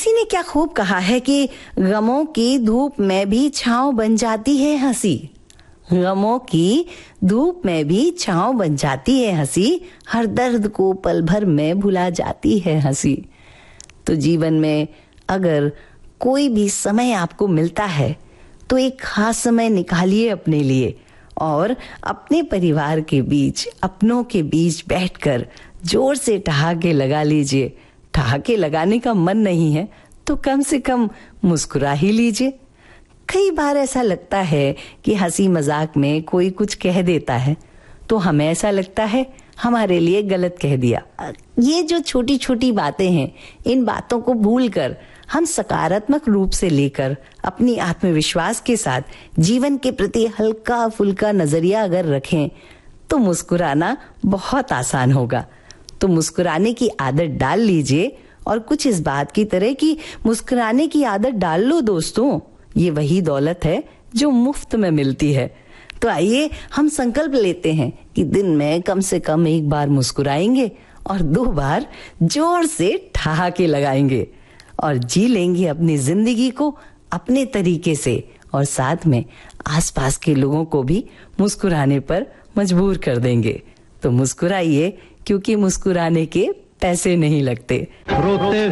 किसी ने क्या खूब कहा है कि गमों की धूप में भी छांव बन जाती है हंसी। गमों की धूप में भी छांव बन जाती है हंसी, हर दर्द को पल भर में भुला जाती है हंसी। तो जीवन में अगर कोई भी समय आपको मिलता है तो एक खास समय निकालिए अपने लिए और अपने परिवार के बीच, अपनों के बीच बैठकर जोर से ठहाके लगा लीजिए। ठहाके लगाने का मन नहीं है तो कम से कम मुस्कुरा ही लीजिए। कई बार ऐसा लगता है कि हंसी मजाक में कोई कुछ कह देता है तो हमें ऐसा लगता है हमारे लिए गलत कह दिया। ये जो छोटी छोटी बातें हैं, इन बातों को भूलकर हम सकारात्मक रूप से लेकर अपनी आत्मविश्वास के साथ जीवन के प्रति हल्का फुल्का नजरिया अगर रखें तो मुस्कुराना बहुत आसान होगा। तो मुस्कुराने की आदत डाल लीजिए और कुछ इस बात की तरह कि मुस्कुराने की आदत डाल लो दोस्तों, ये वही दौलत है जो मुफ्त में मिलती है। तो आइए हम संकल्प लेते हैं कि दिन में कम से कम एक बार मुस्कुराएंगे और 2 बार जोर से ठहाके लगाएंगे और जी लेंगे अपनी जिंदगी को अपने तरीके से और साथ में आसपास के लोगों को भी मुस्कुराने पर मजबूर कर देंगे। तो मुस्कुराइए क्योंकि मुस्कुराने के पैसे नहीं लगते। रोते